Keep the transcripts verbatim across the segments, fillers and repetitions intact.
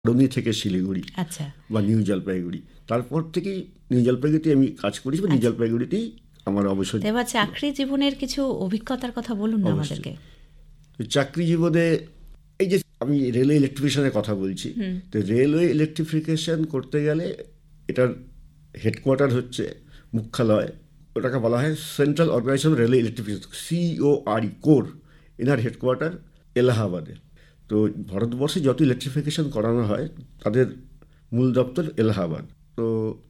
রনি থেকে শিলিগুড়ি আচ্ছা বা নিউ জলপাইগুড়ি, তারপর থেকেই নিউ জলপাইগুড়িতে আমি কাজ করেছি বা নিউ জলপাইগুড়িতেই আমার অবসর। এবার চাকরি জীবনের কিছু অভিজ্ঞতার কথা বলুন না আমাদেরকে। চাকরি জীবনে এই যে আমি রেলওয়ে ইলেকট্রিফিকেশনের কথা বলছি, তো রেলওয়ে ইলেকট্রিফিকেশন করতে গেলে এটার হেডকোয়ার্টার হচ্ছে মুখ্যালয়, ওটাকে বলা হয় central organisation railway electrification, সিওআরই core, এনার হেডকোয়ার্টার এলাহাবাদে। তো ভারতবর্ষে যত ইলেকট্রিফিকেশন করানো হয় তাদের মূল দপ্তর এলাহাবাদ। তো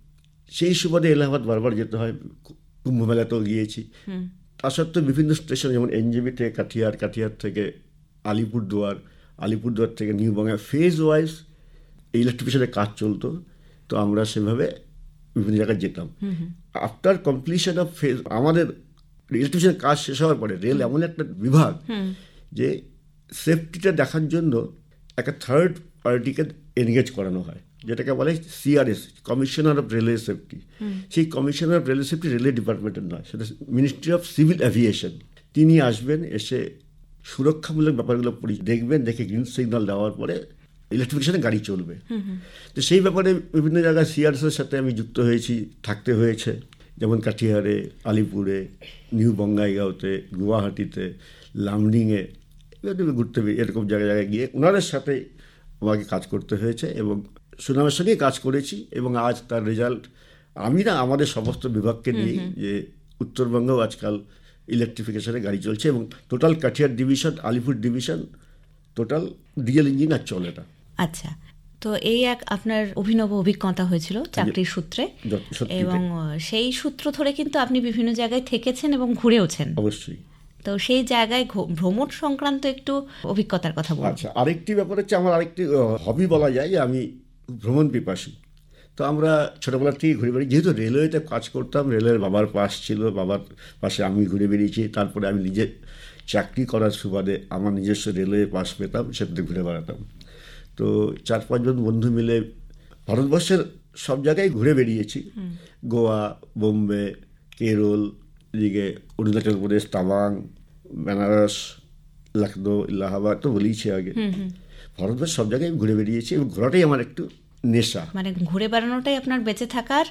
সেই সুবাদে এলাহাবাদ বারবার যেতে হয়, কুম্ভমেলাতেও গিয়েছি। তা সত্ত্বেও বিভিন্ন স্টেশন, যেমন এনজেপি থেকে কাঠিয়ার, কাঠিয়ার থেকে আলিপুরদুয়ার, আলিপুরদুয়ার থেকে নিউ বাংলা, ফেজ ওয়াইজ এই ইলেকট্রিফিকেশনের কাজ চলতো। তো আমরা সেভাবে বিভিন্ন জায়গায় যেতাম। আফটার কমপ্লিশন অফ ফেজ, আমাদের ইলেকট্রিফিকেশনের কাজ শেষ হওয়ার পরে রেল এমন একটা বিভাগ যে সেফটিটা দেখার জন্য একটা থার্ড পার্টিকে এনগেজ করানো হয়, যেটাকে বলে CRS, commissioner of railway safety. সেই commissioner of railway safety railway ডিপার্টমেন্টের নয়, সেটা মিনিস্ট্রি অফ সিভিল অ্যাভিয়েশন। তিনি আসবেন, এসে সুরক্ষামূলক ব্যাপারগুলো দেখবেন, দেখে গ্রিন সিগন্যাল দেওয়ার পরে ইলেকট্রিফিকেশনে গাড়ি চলবে। তো সেই ব্যাপারে বিভিন্ন জায়গায় সিআরএসের সাথে আমি যুক্ত হয়েছি, থাকতে হয়েছে, যেমন কাঠিয়ারে, আলিপুরে, নিউ বঙ্গাইগাঁওতে, গুয়াহাটিতে, লামডিংয়ে ঘুরতে, এরকম জায়গায় জায়গায় গিয়ে ওনাদের সাথে আমাকে কাজ করতে হয়েছে এবং সুনামের সঙ্গেই কাজ করেছি। এবং আজ তার রেজাল্ট আমি না, আমাদের সমস্ত বিভাগকে নিয়ে, যে উত্তরবঙ্গেও আজকাল ইলেকট্রিফিকেশনে গাড়ি চলছে এবং total Katihar division, Alipur division total diesel engine আর চলে না। আচ্ছা, তো এই এক আপনার অভিনব অভিজ্ঞতা হয়েছিল চাকরির সূত্রে, এবং সেই সূত্র ধরে কিন্তু আপনি বিভিন্ন জায়গায় থেকেছেন এবং ঘুরেওছেন। অবশ্যই। তো সেই জায়গায় ভ্রমণ সংক্রান্ত একটু অভিজ্ঞতার কথা বলুন। আচ্ছা, আরেকটি ব্যাপার হচ্ছে আমার আরেকটি হবি বলা যায় যে আমি ভ্রমণ পিপাসী। তো আমরা ছোটোবেলা থেকেই ঘুরে বেড়িয়ে, যেহেতু রেলওয়েতে কাজ করতাম, রেলের বাবার পাস ছিল, বাবার পাশে আমি ঘুরে বেরিয়েছি। তারপরে আমি নিজে চাকরি করার সুবাদে আমার নিজস্ব রেলওয়ে পাস পেতাম, সেটাতে ঘুরে বেড়াতাম। তো চার পাঁচজন বন্ধু মিলে ভারতবর্ষের সব জায়গায় ঘুরে বেরিয়েছি, গোয়া, বোম্বে, কেরল, এদিকে অরুণাচল প্রদেশ, তাওয়াং, বেনারস, লখনৌ, এলাহাবাদ তো বলেইছি আগে। ভারতবর্ষ সব জায়গায় ঘুরে বেরিয়েছি এবং ঘোরাটাই আমার একটু নেশা। মানে ঘুরে বেড়ানোটাই আপনার বেঁচে থাকার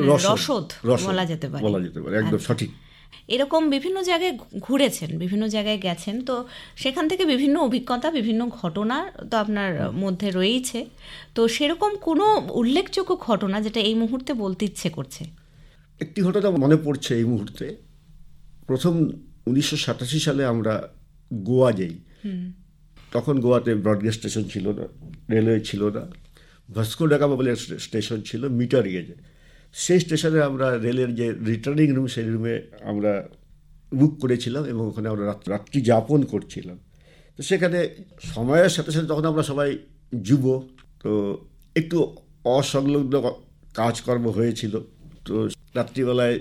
রসদ বলা যেতে পারে। বলা যেতে পারে, একদম সঠিক। এরকম বিভিন্ন জায়গায় ঘুরেছেন, বিভিন্ন জায়গায় গেছেন, তো সেখান থেকে বিভিন্ন অভিজ্ঞতা, বিভিন্ন ঘটনা তো আপনার মধ্যে রয়েছে। তো সেরকম কোনো উল্লেখযোগ্য ঘটনা যেটা এই মুহূর্তে বলতে ইচ্ছে করছে? একটি ঘটনা মনে পড়ছে এই মুহূর্তে। প্রথম উনিশশো সাতাশি সালে আমরা গোয়া যাই। তখন গোয়াতে ব্রডগেজ স্টেশন ছিল না, রেলওয়ে ছিল না, ভাস্কো ডা গামা বলে স্টেশন ছিল মিটার গেজে। সেই স্টেশনে আমরা রেলের যে রিটার্নিং রুম, সেই রুমে আমরা বুক করেছিলাম এবং ওখানে আমরা রাত্রি যাপন করছিলাম। তো সেখানে সময়ের সাথে সাথে তখন আমরা সবাই যুব, তো একটু অসংলগ্ন কাজকর্ম হয়েছিল। তো রাত্রিবেলায়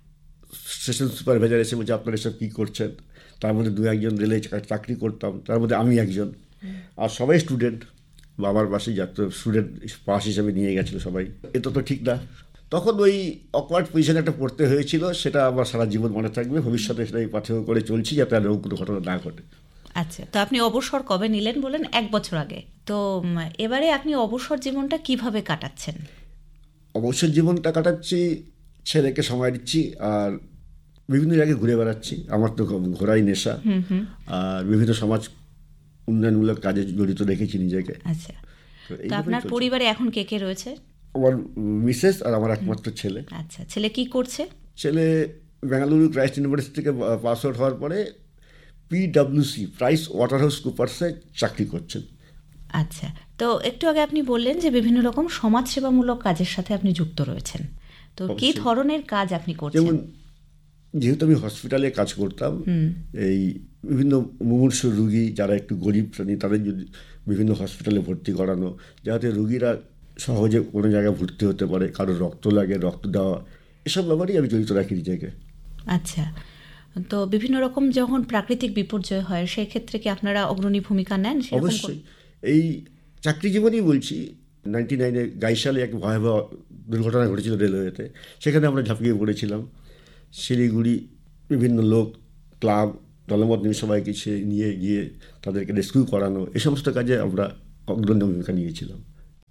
স্টেশন সুপারভাইজার এসে বলছে, আপনারা এসব কী করছেন? তার মধ্যে দু একজন রেলে চাকরি করতাম, তার মধ্যে আমি একজন, আর সবাই স্টুডেন্ট। বাবার পাশে যাত, স্টুডেন্ট পাস হিসেবে নিয়ে গেছিলো সবাই। এটা তো ঠিক না। তখন ওই অকওয়ার্ড পজিশনে একটা পড়তে হয়েছিল, সেটা আমার সারা জীবন মনে থাকবে। ভবিষ্যতে সেটাই পাথেয় করে চলছি যাতে আর কোনো ঘটনা না ঘটে। আচ্ছা, তো আপনি অবসর কবে নিলেন বলেন? এক বছর আগে। তো এবারে আপনি অবসর জীবনটা কিভাবে কাটাচ্ছেন? অবসর জীবনটা কাটাচ্ছি, ছেলেকে সময় দিচ্ছি আর বিভিন্ন জায়গায় ঘুরে বেড়াচ্ছি। আমার তো ঘোরাই নেশা, আর বিভিন্ন সমাজ উন্নয়নমূলক কাজে জড়িত রেখেছি নিজেকে। আচ্ছা, তো আপনার পরিবারে এখন কে কে রয়েছে? আমার মিসেস আর আমার একমাত্র ছেলে। আচ্ছা, ছেলে কি করছে? ছেলে বেঙ্গালুরু ক্রাইস্ট ইউনিভার্সিটি থেকে পাস আউট হওয়ার পরে পিডাব্লিউসি, প্রাইস ওয়াটার হাউস কুপার্সে চাকরি করছেন। আচ্ছা, তো একটু আগে আপনি বললেন যে বিভিন্ন রকম সমাজসেবামূলক কাজের সাথে আপনি যুক্ত রয়েছেন। তো কি ধরনের কাজ আপনি করছেন? যেমন যেহেতু আমি হসপিটালে কাজ করতাম, এই বিভিন্ন মুমূর্ষু রুগী যারা একটু গরিব শ্রেণী, তাদের যদি বিভিন্ন হসপিটালে ভর্তি করানো, যাতে রুগীরা সহজে কোনো জায়গায় ভর্তি হতে পারে, কারো রক্ত লাগে, রক্ত দেওয়া, এসব ব্যাপারেই আমি জড়িত রাখি নিজেকে। আচ্ছা, তো বিভিন্ন রকম যখন প্রাকৃতিক বিপর্যয় হয় সেই ক্ষেত্রে কি আপনারা অগ্রণী ভূমিকা নেন? অবশ্যই। এই চাকরি জীবনেই বলছি, নাইনটি নাইনে গাইশালে এক ভয়াবহ দুর্ঘটনা ঘটেছিল রেলওয়েতে, সেখানে আমরা ঝাঁপিয়ে পড়েছিলাম। শিলিগুড়ি বিভিন্ন লোক, ক্লাব, দলমত নিয়ে সবাইকে নিয়ে গিয়ে তাদেরকে রেস্কিউ করানো, এই সমস্ত কাজে আমরা অগ্রণী ভূমিকা নিয়েছিলাম।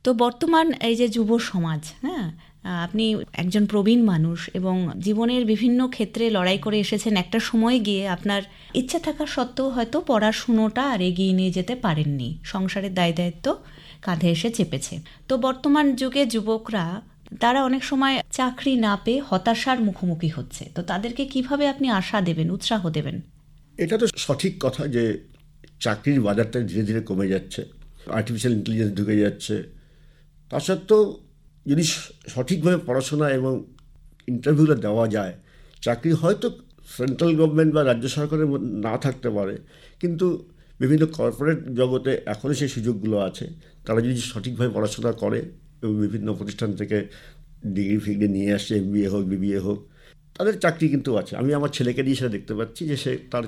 তো বর্তমান এই যে যুব সমাজ, হ্যাঁ, আপনি একজন প্রবীণ মানুষ এবং জীবনের বিভিন্ন ক্ষেত্রে লড়াই করে এসেছেন, একটা সময় গিয়ে আপনার ইচ্ছা থাকা সত্ত্বেও হয়তো পড়াশুনোটা আর এগিয়ে নিয়ে যেতে পারেননি, সংসারের দায় দায়িত্ব কাঁধে এসে চেপেছে। তো বর্তমান যুগে যুবকরা তারা অনেক সময় চাকরি না পেয়ে হতাশার মুখোমুখি হচ্ছে, তো তাদেরকে কিভাবে আপনি আশা দেবেন, উৎসাহ দেবেন? এটা তো সঠিক কথা যে চাকরির বাজারটা ধীরে ধীরে কমে যাচ্ছে, আর্টিফিশিয়াল ইন্টেলিজেন্স ঢুকে যাচ্ছে। তা সত্ত্বেও যদি সঠিকভাবে পড়াশোনা এবং ইন্টারভিউটা দেওয়া যায়, চাকরি হয়তো সেন্ট্রাল গভর্নমেন্ট বা রাজ্য সরকারের না থাকতে পারে, কিন্তু বিভিন্ন কর্পোরেট জগতে এখনও সেই সুযোগগুলো আছে। তারা যদি সঠিকভাবে পড়াশোনা করে এবং বিভিন্ন প্রতিষ্ঠান থেকে ডিগ্রি ফিগ্রি নিয়ে আসছে, এম বি এ হোক, বি বি এ হোক, তাদের চাকরি কিন্তু আছে। আমি আমার ছেলেকে দিয়ে সেটা দেখতে পাচ্ছি যে সে তার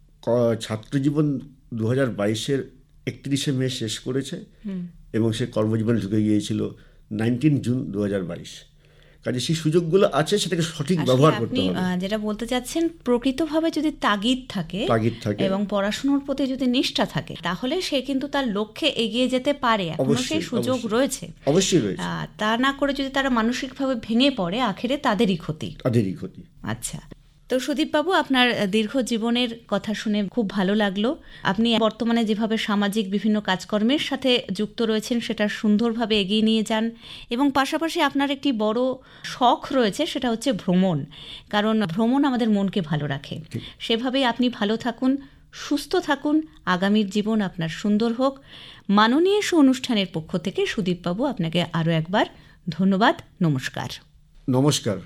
ছাত্রজীবন দু হাজার বাইশের একত্রিশে মে শেষ করেছে এবং সে কর্মজীবনে ঢুকে গিয়েছিল নাইনটিন জুন দু হাজার বাইশ। কাজে সেই সুযোগগুলো আছে, সেটাকে সঠিক ব্যবহার করতে হবে। যেটা বলতে চাচ্ছেন, প্রকৃতভাবে যদি তাগিদ থাকে তাগিদ থাকে এবং পড়াশোনার প্রতি যদি নিষ্ঠা থাকে, তাহলে সে কিন্তু তার লক্ষ্যে এগিয়ে যেতে পারে। এখনো সেই সুযোগ রয়েছে, অবশ্যই রয়েছে। তা না করে যদি তারা মানসিকভাবে ভেঙে পড়ে, আখেরে তাদেরই ক্ষতি তাদেরই ক্ষতি আচ্ছা, তো সুদীপবাবু, আপনার দীর্ঘ জীবনের কথা শুনে খুব ভালো লাগলো। আপনি বর্তমানে যেভাবে সামাজিক বিভিন্ন কাজকর্মের সাথে যুক্ত রয়েছেন, সেটা সুন্দরভাবে এগিয়ে নিয়ে যান এবং পাশাপাশি আপনার একটি বড় শখ রয়েছে, সেটা হচ্ছে ভ্রমণ। কারণ ভ্রমণ আমাদের মনকে ভালো রাখে। সেভাবেই আপনি ভালো থাকুন, সুস্থ থাকুন, আগামীর জীবন আপনার সুন্দর হোক। মাননীয় অনুষ্ঠানের পক্ষ থেকে সুদীপবাবু আপনাকে আরও একবার ধন্যবাদ। নমস্কার। নমস্কার।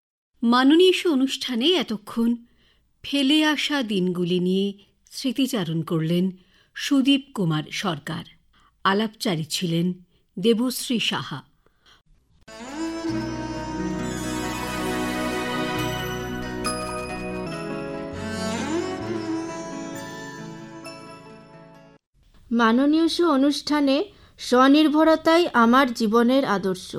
মাননীয় অনুষ্ঠানে এতক্ষণ ফেলে আসা দিনগুলি নিয়ে স্মৃতিচারণ করলেন সুদীপ কুমার সরকার। আলাপচারী ছিলেন দেবশ্রী সাহা। মাননীয় অনুষ্ঠানে স্বনির্ভরতাই আমার জীবনের আদর্শ,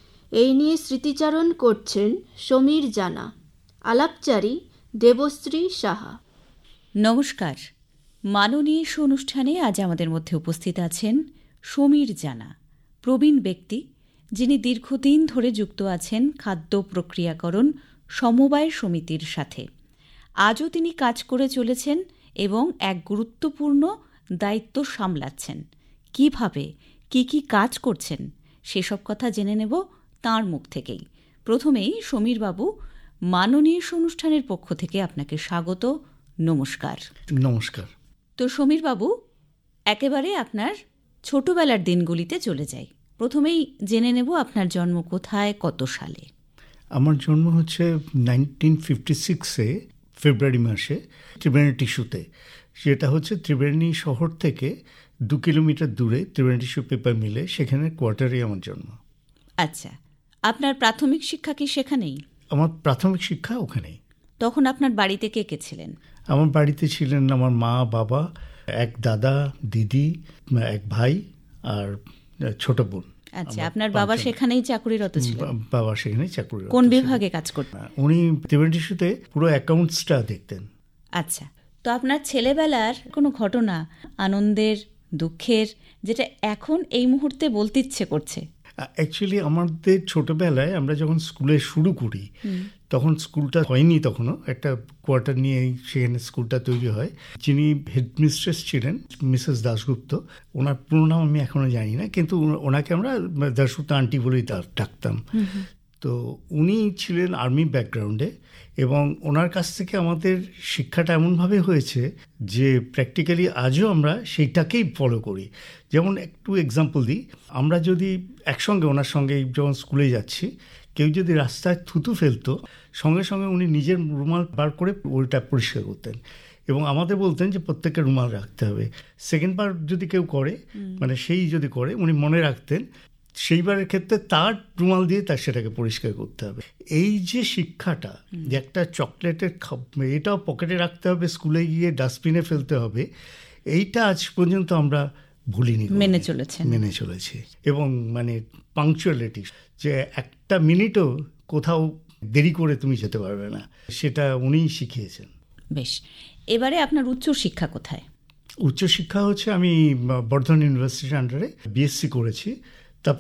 এই নিয়ে স্মৃতিচারণ করছেন সমীর জানা। আলাপচারী দেবশ্রী সাহা। নমস্কার। মাননীয় অনুষ্ঠানে আজ আমাদের মধ্যে উপস্থিত আছেন সমীর জানা, প্রবীণ ব্যক্তি, যিনি দীর্ঘদিন ধরে যুক্ত আছেন খাদ্য প্রক্রিয়াকরণ সমবায় সমিতির সাথে। আজও তিনি কাজ করে চলেছেন এবং এক গুরুত্বপূর্ণ দায়িত্ব সামলাচ্ছেন। কিভাবে, কি কি কাজ করছেন, সেসব কথা জেনে নেব তাঁর মুখ থেকেই। প্রথমেই সমীরবাবু, মাননীয় অনুষ্ঠানের পক্ষ থেকে আপনাকে স্বাগত। নমস্কার। নমস্কার। তো সমীরবাবু, একেবারে আপনার ছোটবেলার দিনগুলিতে চলে যাই। প্রথমেই জেনে নেব আপনার জন্ম কোথায়, কত সালে? আমার জন্ম হচ্ছে নাইনটিন ফিফটি সিক্সে ফেব্রুয়ারি মাসে ত্রিবেণী টিস্যুতে। যেটা হচ্ছে ত্রিবেণী শহর থেকে দু কিলোমিটার দূরে ত্রিবেণী টিস্যু পেপার মিলে, সেখানে কোয়ার্টারে আমার জন্ম। আচ্ছা, আপনার প্রাথমিক শিক্ষা কি সেখানেই? আমার প্রাথমিক শিক্ষা ওখানেই। তখন আপনার বাড়িতে কে কে ছিলেন? আমার বাড়িতে ছিলেন আমার মা, বাবা, এক দাদা, দিদি, এক ভাই আর ছোট বোন। আচ্ছা, আপনার বাবা সেখানেই চাকুরিরত ছিলেন? বাবা সেখানেই চাকুরিরত। কোন বিভাগে কাজ করতেন? উনি ত্রিবেণী টিস্যুতে পুরো অ্যাকাউন্টসটা দেখতেন। আচ্ছা, তো আপনার ছেলেবেলার কোনো ঘটনা, আনন্দের, দুঃখের, যেটা এখন এই মুহূর্তে বলতে ইচ্ছে করছে? অ্যাকচুয়ালি আমাদের ছোটবেলায় আমরা যখন স্কুলে শুরু করি, তখন স্কুলটা হয়নি, তখনও একটা কোয়ার্টার নিয়ে সেখানে স্কুলটা তৈরি হয়। যিনি হেডমিস্ট্রেস ছিলেন মিসেস দাশগুপ্ত, ওনার পুরো নাম আমি এখনও জানি না, কিন্তু ওনাকে আমরা দাশগুপ্ত আন্টি বলেই ডাকতাম। তো উনি ছিলেন আর্মি ব্যাকগ্রাউন্ডে এবং ওনার কাছ থেকে আমাদের শিক্ষাটা এমনভাবে হয়েছে যে প্র্যাকটিক্যালি আজও আমরা সেইটাকেই ফলো করি। যেমন একটু এক্সাম্পল দিই, আমরা যদি একসঙ্গে ওনার সঙ্গে যখন স্কুলে যাচ্ছি, কেউ যদি রাস্তায় থুতু ফেলতো, সঙ্গে সঙ্গে উনি নিজের রুমাল বার করে ওইটা পরিষ্কার করতেন এবং আমাদের বলতেন যে প্রত্যেকের রুমাল রাখতে হবে। সেকেন্ড বার যদি কেউ করে, মানে সেই যদি করে, উনি মনে রাখতেন সেইবারের ক্ষেত্রে তার রুমাল দিয়ে তার সেটাকে পরিষ্কার করতে হবে। এই যে শিক্ষাটা, যে একটা চকলেটের এটাও পকেটে রাখতে হবে, স্কুলে গিয়ে ডাস্টবিনে ফেলতে হবে, এইটা আজ পর্যন্ত আমরা ভুলিনি, মেনে চলেছে মেনে চলেছি এবং মানে পাংচুয়ালিটি, যে একটা মিনিটও কোথাও দেরি করে তুমি যেতে পারবে না, সেটা উনিই শিখিয়েছেন। বেশ, এবারে আপনার উচ্চশিক্ষা কোথায়? উচ্চশিক্ষা হচ্ছে আমি বর্ধমান ইউনিভার্সিটির আন্ডারে বিএসসি করেছি